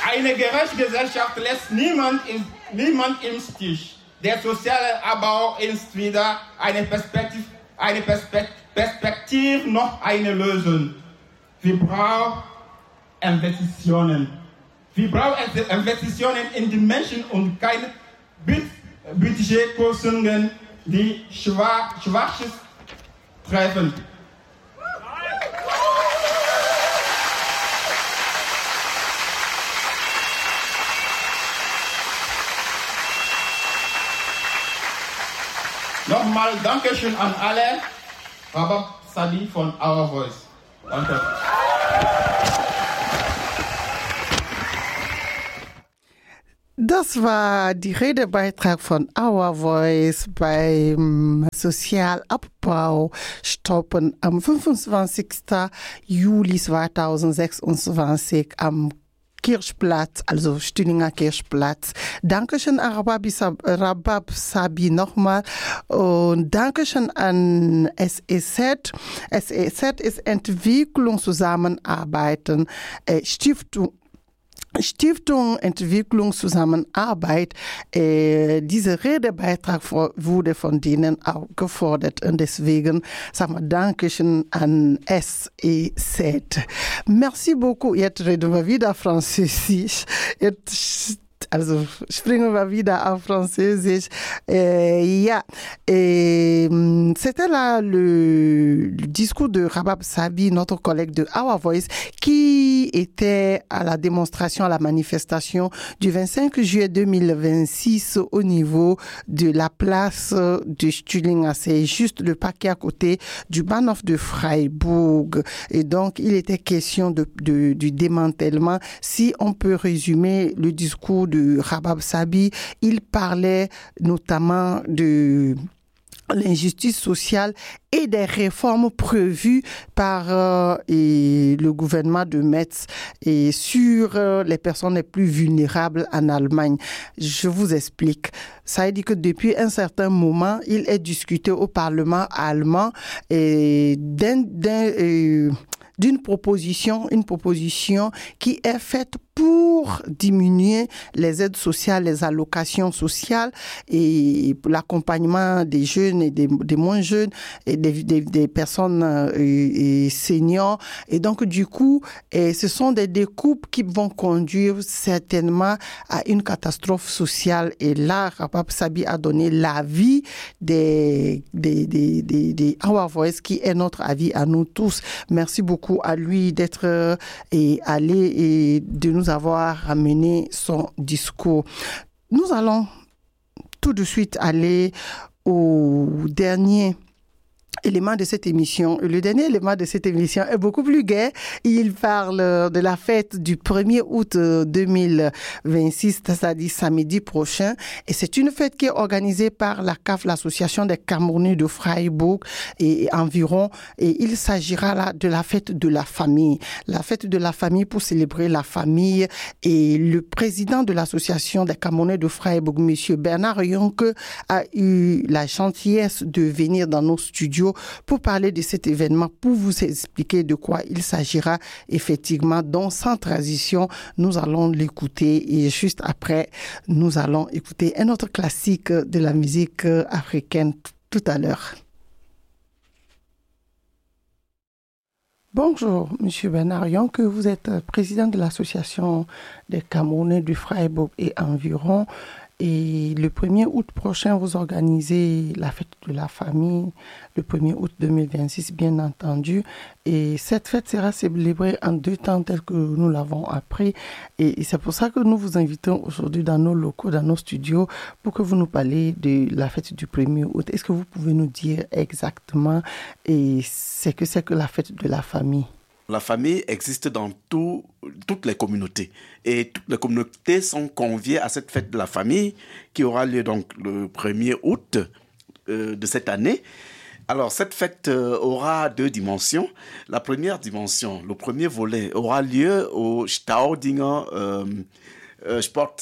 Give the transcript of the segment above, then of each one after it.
Eine gerechte Gesellschaft lässt niemand im Stich. Der soziale Abbau ist weder eine Perspektive noch eine Lösung. Wir brauchen Investitionen. Wir brauchen Investitionen in die Menschen und keine Budgetkürzungen, die Schwaches treffen. Nochmal Dankeschön an alle. Rabab Sabi von Our Voice. Danke. Das war die Redebeitrag von Our Voice beim Sozialabbau stoppen am 25. Juli 2026 am Kirchplatz, also Stühlinger Kirchplatz. Dankeschön an Rabab Sabi nochmal und Dankeschön an SEZ. SEZ ist Entwicklungszusammenarbeiten, Stiftung Entwicklungszusammenarbeit. Dieser Redebeitrag wurde von denen auch gefordert und deswegen sagen wir Dankeschön an SEZ. Merci beaucoup. Jetzt reden wir wieder Französisch. Also springen wir wieder en Französisch. C'était là le discours de Rabab Sabi, notre collègue de Our Voice, qui était à la démonstration, à la manifestation du 25 juillet 2026 au niveau de la place de Stühlinger. C'est juste le parquet à côté du Bahnhof de Freiburg. Et donc, il était question du démantèlement. Si on peut résumer le discours de Rabab Sabi, il parlait notamment de l'injustice sociale et des réformes prévues par le gouvernement de Metz et sur les personnes les plus vulnérables en Allemagne. Je vous explique. Ça veut dire que depuis un certain moment, il est discuté au Parlement allemand et d'une proposition, une proposition qui est faite pour diminuer les aides sociales, les allocations sociales et l'accompagnement des jeunes et des moins jeunes et des personnes seniors. Et donc, du coup, ce sont des découpes qui vont conduire certainement à une catastrophe sociale. Et là, Rabab Sabi a donné l'avis des Our Voice, qui est notre avis à nous tous. Merci beaucoup à lui d'être allé et de nous avoir ramené son discours. Nous allons tout de suite aller au dernier élément de cette émission. Le dernier élément de cette émission est beaucoup plus gai. Il parle de la fête du 1er août 2026, c'est-à-dire samedi prochain. Et c'est une fête qui est organisée par la CAF, l'Association des Camerounais de Freiburg et environ. Et il s'agira là de la fête de la famille. La fête de la famille pour célébrer la famille. Et le président de l'Association des Camerounais de Freiburg, M. Bernard Yonke, a eu la gentillesse de venir dans nos studios pour parler de cet événement, pour vous expliquer de quoi il s'agira effectivement. Donc, sans transition, nous allons l'écouter et juste après, nous allons écouter un autre classique de la musique africaine tout à l'heure. Bonjour, Monsieur Bernard Yonke, vous êtes président de l'Association des Camerounais du Freiburg et environ. Et le 1er août prochain, vous organisez la fête de la famille, le 1er août 2026, bien entendu. Et cette fête sera célébrée en 2 temps, tel que nous l'avons appris. Et c'est pour ça que nous vous invitons aujourd'hui dans nos locaux, dans nos studios, pour que vous nous parliez de la fête du 1er août. Est-ce que vous pouvez nous dire exactement ce que c'est que la fête de la famille? La famille existe dans toutes les communautés. Et toutes les communautés sont conviées à cette fête de la famille qui aura lieu donc le 1er août de cette année. Alors, cette fête aura 2 dimensions. La première dimension, le premier volet, aura lieu au Staudinger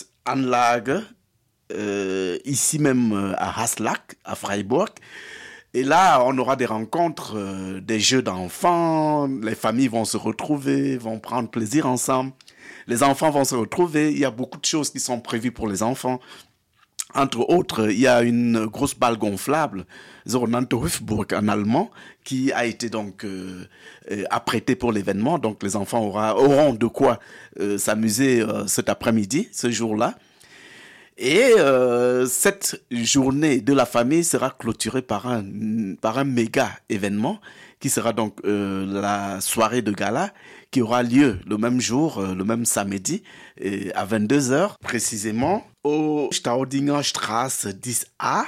Sportanlage, ici même à Haslach, à Freiburg. Et là, on aura des rencontres, des jeux d'enfants, les familles vont se retrouver, vont prendre plaisir ensemble. Les enfants vont se retrouver, il y a beaucoup de choses qui sont prévues pour les enfants. Entre autres, il y a une grosse balle gonflable, Zoronante Hüpfburg en allemand, qui a été donc apprêtée pour l'événement. Donc les enfants auront de quoi s'amuser cet après-midi, ce jour-là. Et cette journée de la famille sera clôturée par un méga événement qui sera donc la soirée de gala qui aura lieu le même jour, le même samedi, à 22h, précisément au Staudinger Straße 10a,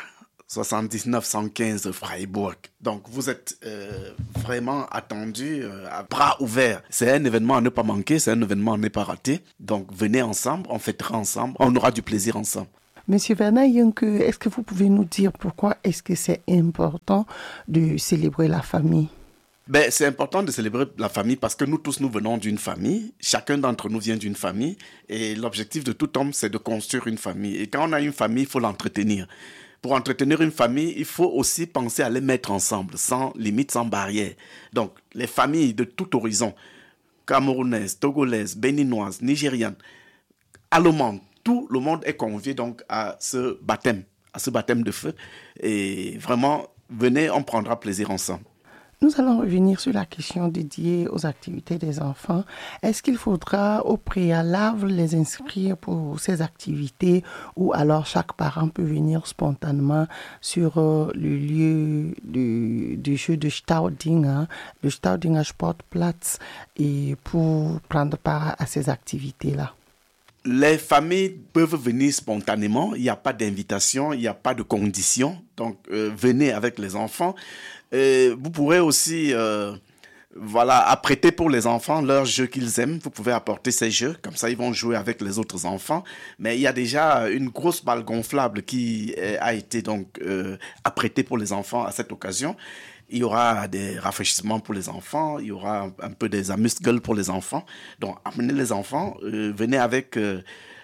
7915 Freiburg. Donc vous êtes vraiment attendus à bras ouverts. C'est un événement à ne pas manquer, c'est un événement à ne pas rater. Donc venez ensemble, on fêtera ensemble, on aura du plaisir ensemble. Monsieur Werner Junke, est-ce que vous pouvez nous dire pourquoi est-ce que c'est important de célébrer la famille? C'est important de célébrer la famille parce que nous tous, nous venons d'une famille. Chacun d'entre nous vient d'une famille. Et l'objectif de tout homme, c'est de construire une famille. Et quand on a une famille, il faut l'entretenir. Pour entretenir une famille, il faut aussi penser à les mettre ensemble, sans limite, sans barrière. Donc, les familles de tout horizon, camerounaises, togolaises, béninoises, nigérianes, allemandes, tout le monde est convié donc à ce baptême de feu. Et vraiment, venez, on prendra plaisir ensemble. Nous allons revenir sur la question dédiée aux activités des enfants. Est-ce qu'il faudra au préalable les inscrire pour ces activités ou alors chaque parent peut venir spontanément sur le lieu du jeu de Staudinger, le Staudinger Sportplatz, et pour prendre part à ces activités-là? Les familles peuvent venir spontanément, il n'y a pas d'invitation, il n'y a pas de conditions, donc venez avec les enfants. Vous pourrez aussi apprêter pour les enfants leurs jeux qu'ils aiment, vous pouvez apporter ces jeux, comme ça ils vont jouer avec les autres enfants. Mais il y a déjà une grosse balle gonflable qui a été donc apprêtée pour les enfants à cette occasion. Il y aura des rafraîchissements pour les enfants, il y aura un peu des amuse-gueules pour les enfants. Donc, amenez les enfants, venez avec eux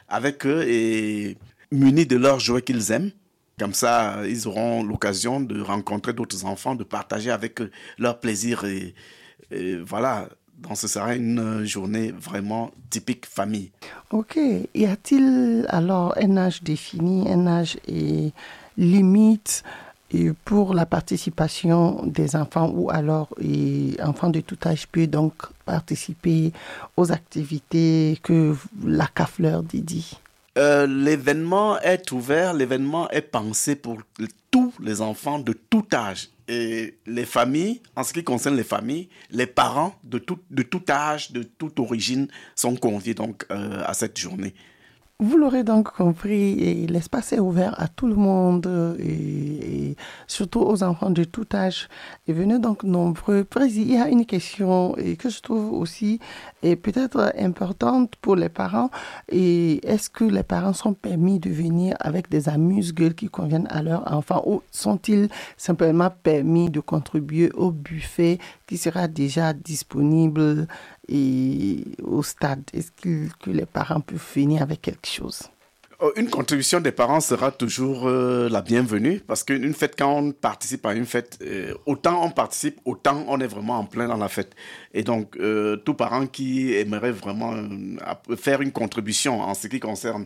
et munis de leurs jouets qu'ils aiment. Comme ça, ils auront l'occasion de rencontrer d'autres enfants, de partager avec eux leur plaisir. Et voilà, donc ce sera une journée vraiment typique famille. Ok. Y a-t-il alors un âge défini, un âge et limite et pour la participation des enfants ou alors enfants de tout âge peuvent donc participer aux activités que la CAF leur dédie? L'événement est ouvert, l'événement est pensé pour tous les enfants de tout âge. Et les familles, en ce qui concerne les familles, les parents de tout âge, de toute origine sont conviés donc à cette journée. Vous l'aurez donc compris, et l'espace est ouvert à tout le monde et surtout aux enfants de tout âge. Et venez donc nombreux. Il y a une question que je trouve aussi peut-être importante pour les parents. Et est-ce que les parents sont permis de venir avec des amuse-gueules qui conviennent à leurs enfants ou sont-ils simplement permis de contribuer au buffet qui sera déjà disponible et au stade? Est-ce que les parents peuvent venir avec quelque chose? Une contribution des parents sera toujours la bienvenue parce qu'une fête, quand on participe à une fête, autant on participe, autant on est vraiment en plein dans la fête. Et donc, tout parent qui aimerait vraiment faire une contribution en ce qui concerne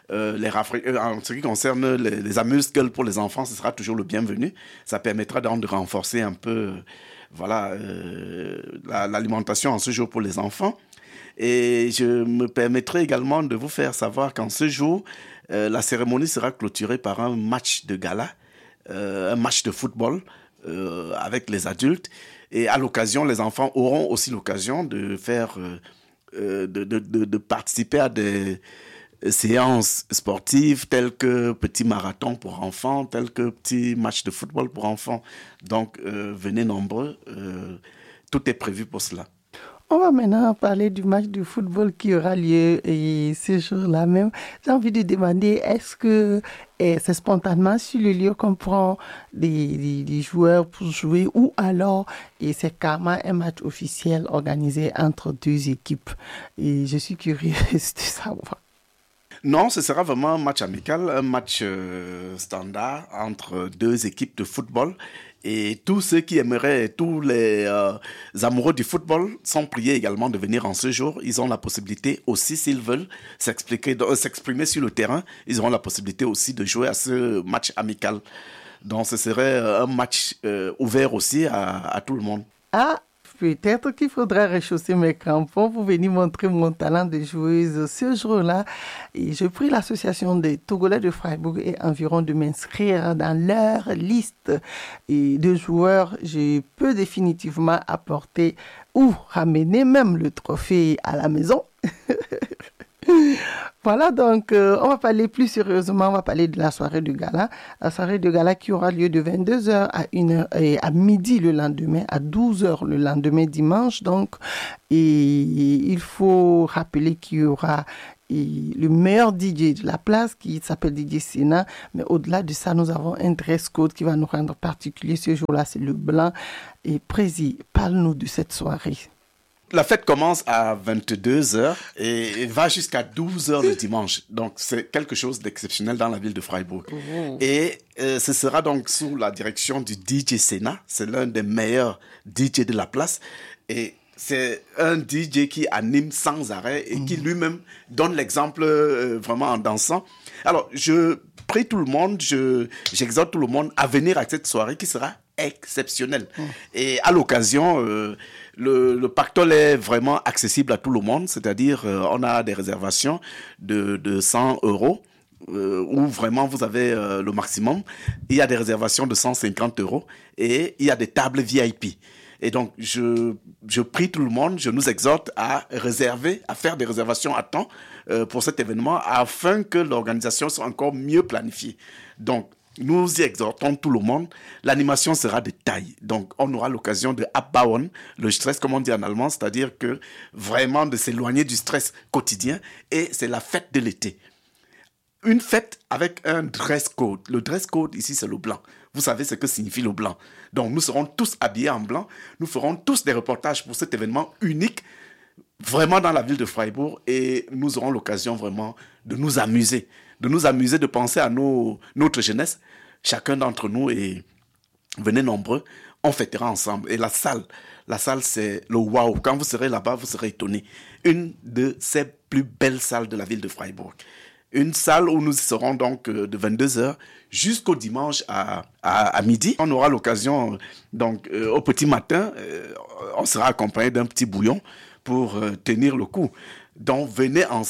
les amuse-gueules pour les enfants, ce sera toujours le bienvenu. Ça permettra donc de renforcer un peu l'alimentation en ce jour pour les enfants. Et je me permettrai également de vous faire savoir qu'en ce jour, la cérémonie sera clôturée par un match de gala, un match de football avec les adultes. Et à l'occasion, les enfants auront aussi l'occasion de faire, de participer à des séances sportives telles que petits marathons pour enfants, tels que petits matchs de football pour enfants. Donc, venez nombreux. Tout est prévu pour cela. On va maintenant parler du match de football qui aura lieu ce jour-là même. J'ai envie de demander, est-ce que c'est spontanément sur le lieu qu'on prend des joueurs pour jouer ou alors c'est carrément un match officiel organisé entre deux équipes? Et je suis curieuse de savoir. Non, ce sera vraiment un match amical, un match standard entre deux équipes de football. Et tous ceux qui aimeraient, tous les amoureux du football sont priés également de venir en ce jour. Ils ont la possibilité aussi, s'ils veulent s'exprimer sur le terrain, ils auront la possibilité aussi de jouer à ce match amical. Donc ce serait un match ouvert aussi à tout le monde. Ah, peut-être qu'il faudra rechausser mes crampons pour venir montrer mon talent de joueuse ce jour-là. Et je prie l'association des Togolais de Freiburg et environ de m'inscrire dans leur liste de joueurs. Je peux définitivement apporter ou ramener même le trophée à la maison. Voilà, donc on va parler plus sérieusement, on va parler de la soirée de gala. La soirée de gala qui aura lieu de 22h à 1h et à midi le lendemain, à 12h le lendemain dimanche. Donc, et il faut rappeler qu'il y aura le meilleur DJ de la place qui s'appelle DJ Sena. Mais au-delà de ça, nous avons un dress code qui va nous rendre particulier ce jour-là, c'est le blanc. Et Prési, parle-nous de cette soirée. La fête commence à 22h et va jusqu'à 12h le dimanche. Donc, c'est quelque chose d'exceptionnel dans la ville de Freiburg. Mmh. Et ce sera donc sous la direction du DJ Sena. C'est l'un des meilleurs DJ de la place. Et c'est un DJ qui anime sans arrêt et qui lui-même donne l'exemple vraiment en dansant. Alors, je prie tout le monde, j'exhorte tout le monde à venir à cette soirée qui sera exceptionnelle. Et à l'occasion, le pactole est vraiment accessible à tout le monde, c'est-à-dire on a des réservations de 100 €. Où vraiment vous avez le maximum. Il y a des réservations de 150 € et il y a des tables VIP. Et donc, je prie tout le monde, je nous exhorte à réserver, à faire des réservations à temps pour cet événement afin que l'organisation soit encore mieux planifiée. Donc, nous y exhortons tout le monde. L'animation sera de taille. Donc, on aura l'occasion de abbauen le stress, comme on dit en allemand, c'est-à-dire que vraiment de s'éloigner du stress quotidien. Et c'est la fête de l'été. Une fête avec un dress code. Le dress code, ici, c'est le blanc. Vous savez ce que signifie le blanc. Donc, nous serons tous habillés en blanc. Nous ferons tous des reportages pour cet événement unique, vraiment dans la ville de Freiburg. Et nous aurons l'occasion vraiment de nous amuser. De penser à notre jeunesse. Chacun d'entre nous, et venez nombreux, on fêtera ensemble. Et la salle, c'est le waouh. Quand vous serez là-bas, vous serez étonnés. Une de ces plus belles salles de la ville de Freiburg. Une salle où nous serons donc de 22h jusqu'au dimanche à midi. On aura l'occasion, donc au petit matin, on sera accompagné d'un petit bouillon pour tenir le coup. Donc venez ensemble.